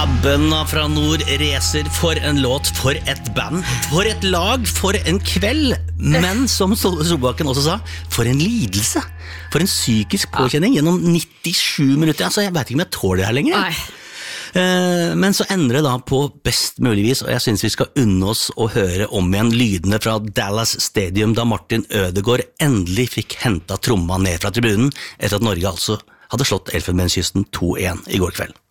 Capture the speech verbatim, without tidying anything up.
Bønna fra nord reser for en låt, for et band, for et lag, for en kveld. Men som Solbakken også sa, for en lidelse, for en psykisk påkjenning gjennom nittisju minutter. Altså, jeg vet ikke om jeg tåler det her lenger. Nei. Men så ender det da på best mulig vis, og jeg synes vi skal unne oss å høre om igjen lydene fra Dallas Stadium da Martin Ødegaard endelig fikk hentet tromma ned fra tribunen etter at Norge altså hadde slått Elfenbenskysten to en i går kveld.